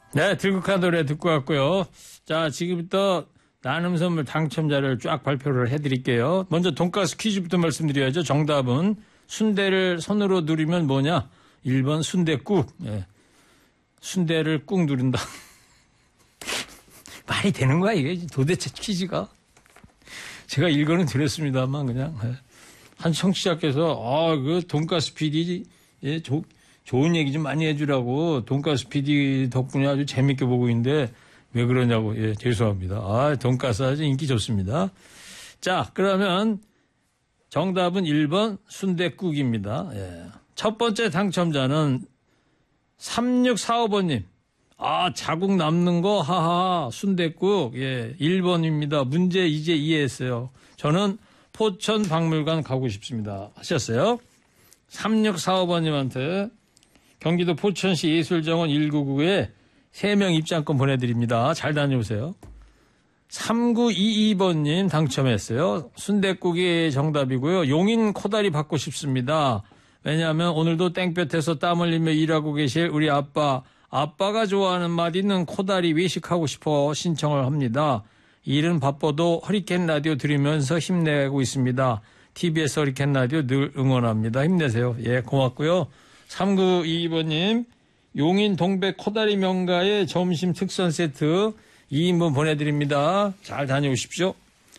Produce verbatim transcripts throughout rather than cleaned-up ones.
네, 들국화 노래 듣고 왔고요. 자, 지금부터 나눔 선물 당첨자를 쫙 발표를 해드릴게요. 먼저 돈가스 퀴즈부터 말씀드려야죠. 정답은 순대를 손으로 누르면 뭐냐? 일 번 순대국. 예. 순대를 꾹 누른다. 말이 되는 거야 이게 도대체 퀴즈가. 제가 읽어는 드렸습니다만 그냥 한 청취자께서 아, 그 돈가스 피디 예, 조, 좋은 얘기 좀 많이 해주라고 돈가스 피디 덕분에 아주 재밌게 보고 있는데 왜 그러냐고. 예, 죄송합니다. 아, 돈가스 아주 인기 좋습니다. 자, 그러면 정답은 일 번 순댓국입니다. 예. 첫 번째 당첨자는 삼육사오 번님. 아, 자국 남는 거 하하 순댓국. 예, 일 번입니다. 문제 이제 이해했어요. 저는 포천 박물관 가고 싶습니다. 하셨어요. 삼육사오 번님한테 경기도 포천시 예술정원 일구구에 세 명 입장권 보내드립니다. 잘 다녀오세요. 삼구이이 번님 당첨했어요. 순댓국이 정답이고요. 용인 코다리 받고 싶습니다. 왜냐하면 오늘도 땡볕에서 땀 흘리며 일하고 계실 우리 아빠, 아빠가 좋아하는 맛 있는 코다리 외식하고 싶어 신청을 합니다. 일은 바빠도 허리케인 라디오 들으면서 힘내고 있습니다. 티비에스 허리케인 라디오 늘 응원합니다. 힘내세요. 예, 고맙고요. 삼구이이 번님 용인 동백 코다리 명가의 점심 특선 세트 이 인분 보내드립니다. 잘 다녀오십시오.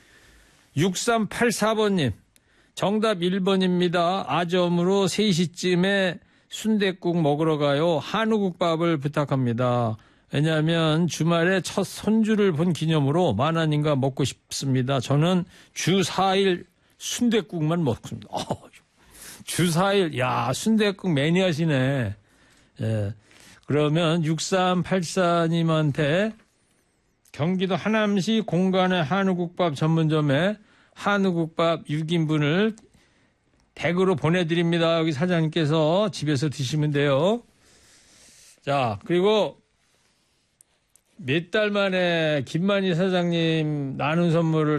육삼팔사 번님 정답 일 번입니다. 아점으로 세 시쯤에 순댓국 먹으러 가요. 한우국밥을 부탁합니다. 왜냐하면 주말에 첫 손주를 본 기념으로 만화님과 먹고 싶습니다. 저는 주 사 일 순댓국만 먹습니다. 어, 주 사 일, 야, 순댓국 매니아시네. 예. 그러면 육삼팔사님한테 경기도 하남시 공간의 한우국밥 전문점에 한우국밥 육 인분을 댁으로 보내드립니다. 여기 사장님께서 집에서 드시면 돼요. 자, 그리고 몇 달 만에 김만희 사장님 나눈 선물을